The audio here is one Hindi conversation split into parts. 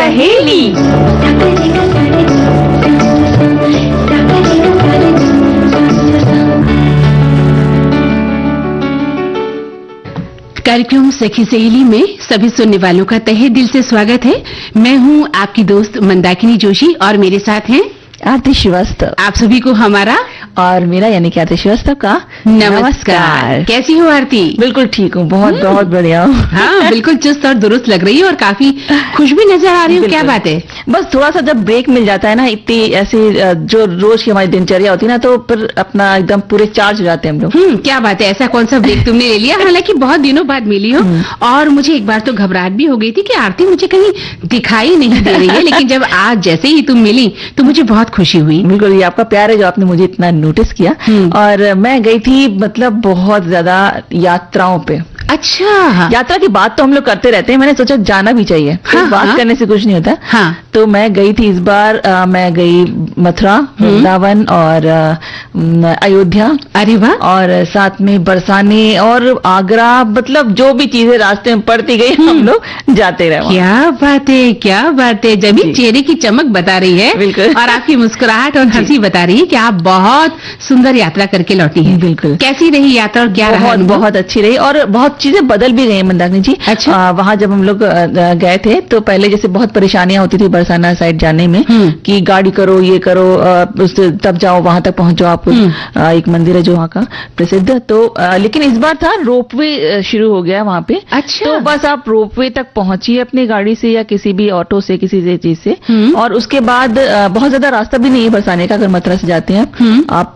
सहेली। कार्यक्रम सखी सहेली में सभी सुनने वालों का तहे दिल से स्वागत है। मैं हूं आपकी दोस्त मंदाकिनी जोशी और मेरे साथ हैं आरती श्रीवास्तव। आप सभी को हमारा और मेरा यानी कि आरती श्रीवास्तव का नमस्कार। कैसी हो आरती? बिल्कुल ठीक हूँ, बहुत बहुत बढ़िया हूँ। हाँ, बिल्कुल चुस्त और दुरुस्त लग रही है और काफी खुश भी नजर आ रही हो। क्या बात है? बस थोड़ा सा जब ब्रेक मिल जाता है ना, इतनी ऐसी जो रोज की हमारी दिनचर्या होती है ना, तो फिर अपना एकदम पूरे चार्ज हो जाते हैं हम लोग। क्या बात है, ऐसा कौन सा ब्रेक तुमने ले लिया? हालांकि बहुत दिनों बाद मिली हो और मुझे एक बार तो घबराहट भी हो गई थी कि आरती मुझे कहीं दिखाई नहीं दे रही है, लेकिन जब आज जैसे ही तुम मिली तो मुझे बहुत खुशी हुई। बिल्कुल, ये आपका प्यार है जो आपने मुझे इतना नोटिस किया। और मैं गई थी मतलब बहुत ज्यादा यात्राओं पे। अच्छा, यात्रा की बात तो हम लोग करते रहते हैं, मैंने सोचा जाना भी चाहिए। हाँ, बात करने से कुछ नहीं होता। हाँ। तो मैं गई थी इस बार, मैं गई मथुरा, वृंदावन और अयोध्या। अरे वाह। और साथ में बरसाने और आगरा, मतलब जो भी चीजें रास्ते में पड़ती गई हम लोग जाते रहे। क्या बात है, क्या बात है। जब चेहरे की चमक बता रही है बिल्कुल, और आपकी मुस्कुराहट और हंसी बता रही है कि आप बहुत सुंदर यात्रा करके लौटी है। बिल्कुल। कैसी रही यात्रा और क्या रहा? बहुत अच्छी रही और बहुत चीजें बदल भी गई मंदाकिनी जी। अच्छा। वहां जब हम लोग गए थे तो पहले जैसे बहुत परेशानियां होती थी बरसाना साइड जाने में कि गाड़ी करो, ये करो, उससे तब जाओ, वहां तक पहुंच जाओ। आपको एक मंदिर है जो वहाँ का प्रसिद्ध, तो लेकिन इस बार था रोपवे शुरू हो गया वहाँ पे। अच्छा। तो बस आप रोपवे तक पहुंचिए अपनी गाड़ी से या किसी भी ऑटो से, किसी चीज से, और उसके बाद बहुत ज्यादा रास्ता भी नहीं है बरसाने का। अगर मथुरा से जाते हैं आप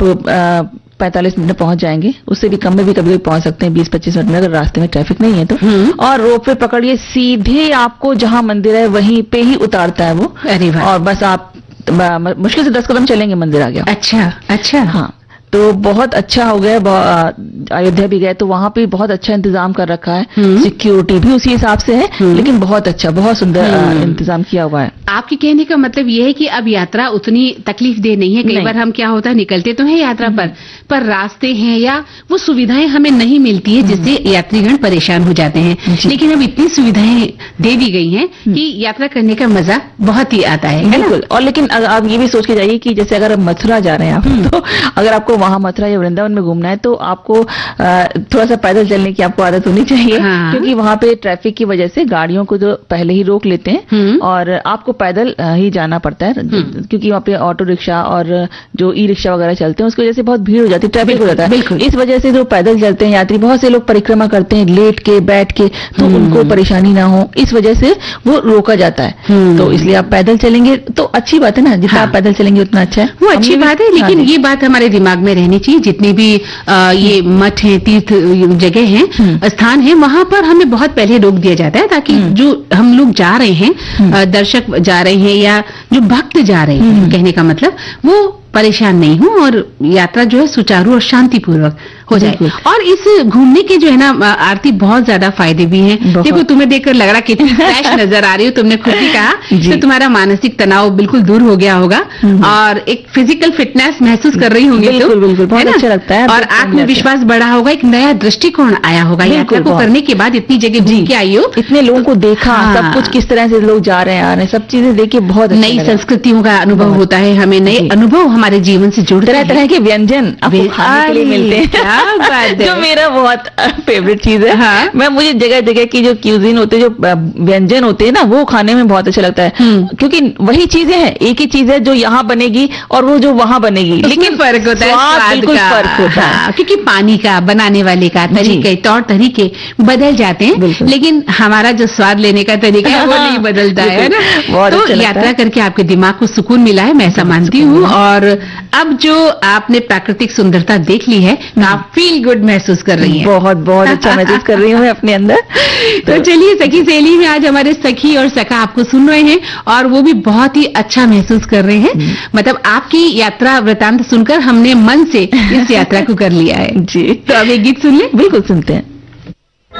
45 मिनट में पहुंच जाएंगे, उससे भी कम में भी कभी पहुंच सकते हैं 20-25 मिनट में, अगर रास्ते में ट्रैफिक नहीं है तो। और रोपवे पकड़िए, सीधे आपको जहां मंदिर है वहीं पे ही उतारता है वो। अरे वाह। और बस आप मुश्किल से 10 कदम चलेंगे, मंदिर आ गया। अच्छा अच्छा। हाँ, तो बहुत अच्छा हो गया। अयोध्या भी गए तो वहां पे बहुत अच्छा इंतजाम कर रखा है, सिक्योरिटी भी उसी हिसाब से है, लेकिन बहुत अच्छा, बहुत सुंदर इंतजाम किया हुआ है। आपके कहने का मतलब ये है कि अब यात्रा उतनी तकलीफ दे नहीं है। कई बार हम क्या होता है, निकलते तो हैं यात्रा पर रास्ते हैं या वो सुविधाएं हमें नहीं मिलती है, जिससे यात्रीगण परेशान हो जाते हैं। लेकिन अब इतनी सुविधाएं दे दी गई हैं कि यात्रा करने का मजा बहुत ही आता है। बिल्कुल। और लेकिन आप ये भी सोच के जाइए कि जैसे अगर मथुरा जा रहे हैं आप, तो अगर आपको वहां मथुरा या वृंदावन में घूमना है तो आपको थोड़ा सा पैदल चलने की आपको आदत होनी चाहिए। क्योंकि वहां पे ट्रैफिक की वजह से गाड़ियों को तो पहले ही रोक लेते हैं और आपको पैदल ही जाना पड़ता है, क्योंकि वहाँ पे ऑटो रिक्शा और जो ई रिक्शा वगैरह चलते हैं उसकी वजह से बहुत भीड़ हो जाती है, ट्रैफिक हो जाता है। इस वजह से जो पैदल चलते हैं यात्री, बहुत से लोग परिक्रमा करते हैं लेट के, बैठ के, तो उनको परेशानी ना हो इस वजह से वो रोका जाता है। तो इसलिए आप पैदल चलेंगे तो अच्छी बात है ना, जितना आप पैदल चलेंगे उतना अच्छा है। वो अच्छी बात है, लेकिन ये बात हमारे दिमाग में रहनी चाहिए, जितने भी ये मठ हैं, तीर्थ जगह हैं, स्थान हैं, वहां पर हमें बहुत पहले रोक दिया जाता है, ताकि जो हम लोग जा रहे हैं, दर्शक जा रहे हैं या जो भक्त जा रहे हैं, कहने का मतलब वो परेशान नहीं हो और यात्रा जो है सुचारू और शांतिपूर्वक हो जाए। और इस घूमने के जो है ना आरती, बहुत ज्यादा फायदे भी हैं। देखो, तुम्हें देखकर लग रहा कितनी फ्रेश नजर आ रही हो, तुमने खुद ही कहा, तो तुम्हारा मानसिक तनाव बिल्कुल दूर हो गया होगा और एक फिजिकल फिटनेस महसूस कर रही होंगी। बिल्कुल बिल्कुल, बहुत अच्छा लगता है और आत्मविश्वास बढ़ा होगा, एक नया दृष्टिकोण आया होगा यात्रा को करने के बाद। इतनी जगह घूम के आई हो, इतने लोगों को देखा, सब कुछ किस तरह से लोग जा रहे हैं, आ रहे हैं, सब चीजें देखिए, बहुत नई संस्कृतियों का अनुभव होता है, हमें नए अनुभव हमारे जीवन से जुड़ते हैं, तरह तरह के व्यंजन आपको खाने के लिए मिलते हैं, जो मेरा बहुत फेवरेट चीज है। हाँ। मुझे जगह जगह की जो क्यूजिन होते हैं, जो व्यंजन होते हैं ना, वो खाने में बहुत अच्छा लगता है, क्योंकि वही चीजें हैं, एक ही चीज है जो यहाँ बनेगी और वो जो वहाँ बनेगी, लेकिन फर्क होता है, बिल्कुल फर्क होता है, क्योंकि पानी का, बनाने वाले का तरीके, तौर तरीके बदल जाते हैं, लेकिन हमारा जो स्वाद लेने का तरीका है वो नहीं बदलता है ना। तो यात्रा करके आपके दिमाग को सुकून मिला है, मैं ऐसा मानती हूँ। और अब जो आपने प्राकृतिक सुंदरता देख ली है, आप फील गुड महसूस कर रही हैं। बहुत बहुत अच्छा महसूस कर रही हूँ मैं अपने अंदर। तो चलिए, सखी सहेली में आज हमारे सखी और सखा आपको सुन रहे हैं और वो भी बहुत ही अच्छा महसूस कर रहे हैं। मतलब आपकी यात्रा वृतांत सुनकर हमने मन से इस यात्रा को कर लिया है। जी, तो अब एक गीत सुन ले। बिल्कुल सुनते हैं।